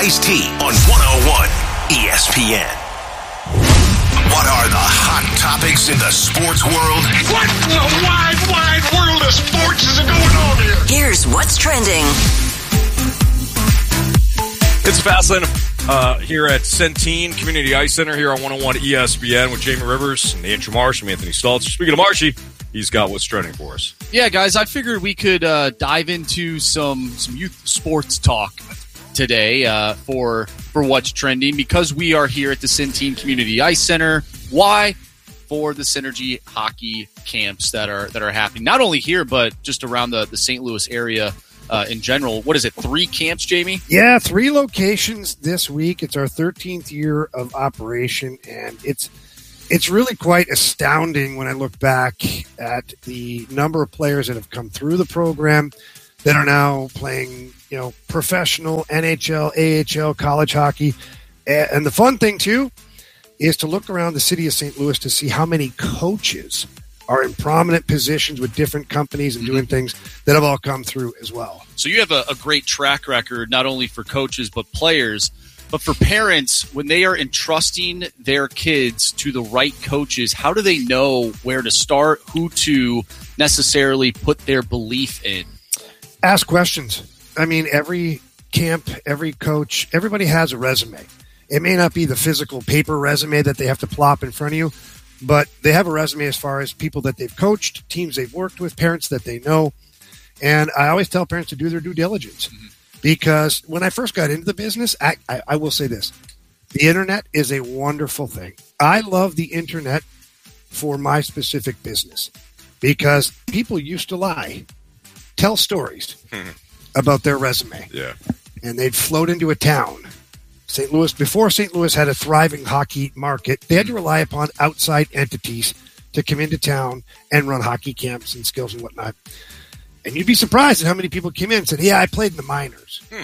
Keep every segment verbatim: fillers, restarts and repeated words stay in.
Ice-T on one oh one E S P N. What are the hot topics in the sports world? What in the wide, wide world of sports is going on here? Here's what's trending. It's Fastlane uh, here at Centene Community Ice Center here on one oh one E S P N with Jamie Rivers and Andrew Marsh and Anthony Stoltz. Speaking of Marshy, he's got what's trending for us. Yeah, guys, I figured we could uh, dive into some some youth sports talk today uh, for for what's trending because we are here at the Centene Community Ice Center. Why? For the Synergy hockey camps that are that are happening not only here but just around the, the Saint Louis area uh, in general. What is it? Three camps, Jamie? Yeah, three locations this week. It's our thirteenth year of operation, and it's it's really quite astounding when I look back at the number of players that have come through the program that are now playing, you know, professional N H L, A H L, college hockey. And the fun thing, too, is to look around the city of Saint Louis to see how many coaches are in prominent positions with different companies and doing things that have all come through as well. So you have a, a great track record, not only for coaches but players, but for parents, when they are entrusting their kids to the right coaches, how do they know where to start, who to necessarily put their belief in? Ask questions. I mean, every camp, every coach, everybody has a resume. It may not be the physical paper resume that they have to plop in front of you, but they have a resume as far as people that they've coached, teams they've worked with, parents that they know. And I always tell parents to do their due diligence mm-hmm. because when I first got into the business, I, I, I will say this. The internet is a wonderful thing. I love the internet for my specific business because people used to lie, tell stories mm-hmm. about their resume. Yeah. And they'd float into a town. Saint Louis, before Saint Louis had a thriving hockey market, they had to rely upon outside entities to come into town and run hockey camps and skills and whatnot. And you'd be surprised at how many people came in and said, yeah, I played in the minors. Hmm.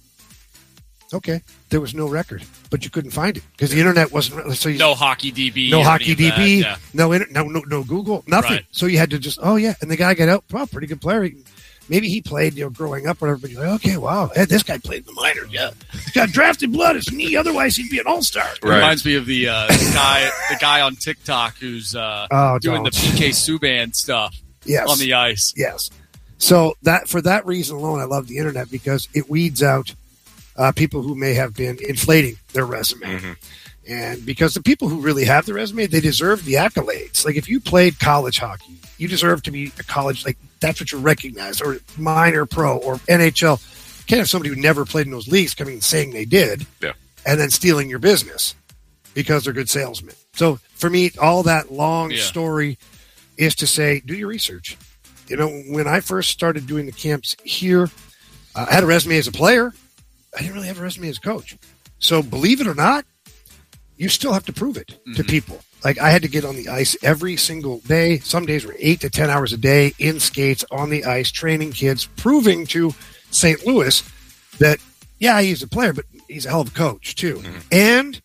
Okay. There was no record, but you couldn't find it because the internet wasn't. So you, no hockey D B. No hockey D B. Yeah. No, inter, no, no, no Google, nothing. Right. So you had to just, oh, yeah. And the guy got out, well, pretty good player. Maybe he played, you know, growing up, whatever. But you're like, okay, wow, hey, this guy played in the minors. Yeah, he's got drafted blood. It's knee. Otherwise, he'd be an all-star. Right. It reminds me of the, uh, the guy, the guy on TikTok who's uh, oh, doing don't. the P K Subban stuff yes. on the ice. Yes. So that for that reason alone, I love the internet because it weeds out uh, people who may have been inflating their resume. Mm-hmm. And because the people who really have the resume, they deserve the accolades. Like if you played college hockey, you deserve to be a college, like that's what you're recognized, or minor pro or N H L. You can't have somebody who never played in those leagues coming and saying they did yeah. and then stealing your business because they're good salesmen. So for me, all that long yeah. story is to say, do your research. You know, when I first started doing the camps here, uh, I had a resume as a player. I didn't really have a resume as a coach. So believe it or not, you still have to prove it mm-hmm. to people. Like I had to get on the ice every single day. Some days were eight to ten hours a day in skates on the ice, training kids, proving to Saint Louis that, yeah, he's a player, but he's a hell of a coach too. Mm-hmm. And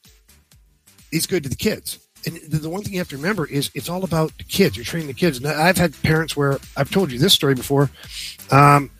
he's good to the kids. And the one thing you have to remember is it's all about the kids. You're training the kids. And I've had parents where I've told you this story before. Um,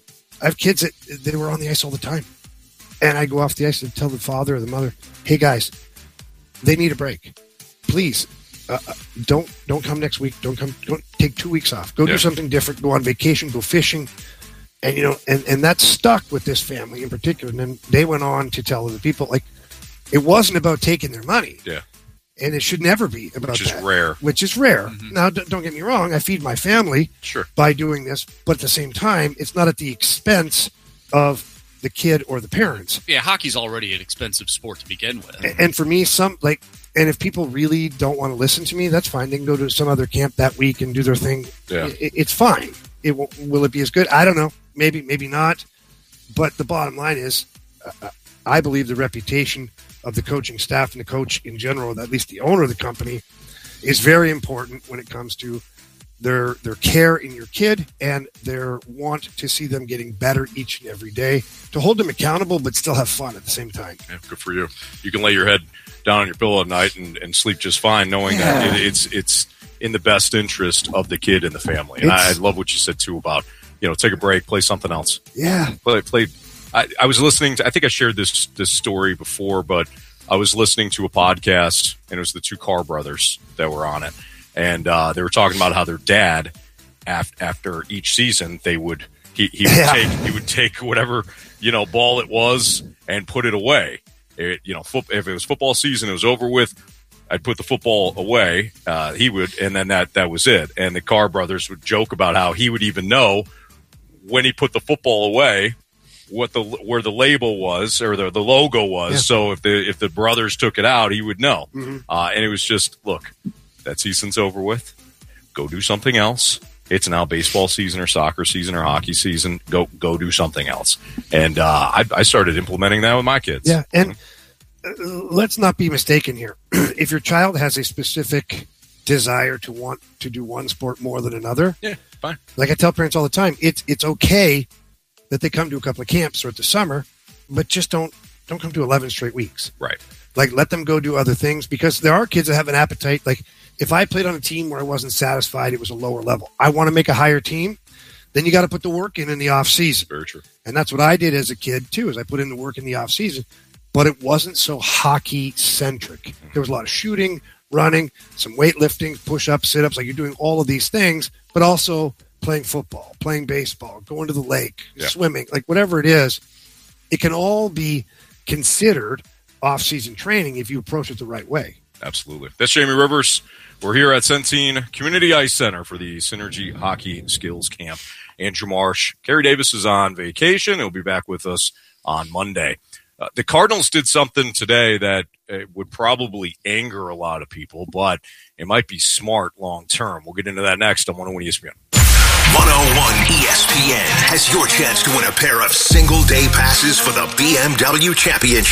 I have kids that they were on the ice all the time. And I go off the ice and tell the father or the mother, hey guys, they need a break. Please, uh, don't don't come next week. Don't come. Don't take two weeks off. Go yeah. do something different. Go on vacation. Go fishing. And you know, and, and that stuck with this family in particular. And then they went on to tell other people, like, it wasn't about taking their money. Yeah. And it should never be about which is that. rare. Which is rare. Mm-hmm. Now, d- don't get me wrong. I feed my family sure. by doing this, but at the same time, it's not at the expense of the kid or the parents. Yeah, hockey's already an expensive sport to begin with. And, and for me, some like. And if people really don't want to listen to me, that's fine. They can go to some other camp that week and do their thing. Yeah. It, it's fine. It will, will it be as good? I don't know. Maybe, maybe not. But the bottom line is, uh, I believe the reputation of the coaching staff and the coach in general, at least the owner of the company, is very important when it comes to their their care in your kid and their want to see them getting better each and every day, to hold them accountable but still have fun at the same time. Yeah, good for you. You can lay your head down on your pillow at night and, and sleep just fine, knowing yeah. that it, it's it's in the best interest of the kid and the family. And I, I love what you said too about, you know, take a break, play something else. Yeah, play play I, I was listening to, I think I shared this this story before, but I was listening to a podcast, and it was the two Carr brothers that were on it. And uh, they were talking about how their dad, af- after each season, they would he, he would Yeah. take he would take whatever, you know, ball it was and put it away. It, you know, foot, if it was football season, it was over with. I'd put the football away. Uh, he would, and then that that was it. And the Carr brothers would joke about how he would even know when he put the football away what the where the label was or the, the logo was. Yeah. So if the if the brothers took it out, he would know. Mm-hmm. Uh, and it was just, look, that season's over with. Go do something else. It's now baseball season or soccer season or hockey season. Go go do something else. And uh, I, I started implementing that with my kids. Yeah, and uh, let's not be mistaken here. If your child has a specific desire to want to do one sport more than another, yeah, fine. like I tell parents all the time, it's it's okay that they come to a couple of camps throughout the summer, but just don't don't come to eleven straight weeks. Right. Like, let them go do other things, because there are kids that have an appetite. Like, if I played on a team where I wasn't satisfied, it was a lower level. I want to make a higher team. Then you got to put the work in in the off season. Very true. And that's what I did as a kid too, is I put in the work in the off season, but it wasn't so hockey centric. There was a lot of shooting, running, some weightlifting, push ups, sit ups. Like, you're doing all of these things, but also playing football, playing baseball, going to the lake, Yeah. swimming, like whatever it is. It can all be considered off season training if you approach it the right way. Absolutely. That's Jamie Rivers. We're here at Centene Community Ice Center for the Synergy Hockey Skills Camp. Andrew Marsh. Kerry Davis is on vacation. He'll be back with us on Monday. Uh, the Cardinals did something today that uh, would probably anger a lot of people, but it might be smart long term. We'll get into that next on one oh one E S P N. one oh one E S P N has your chance to win a pair of single-day passes for the B M W Championship.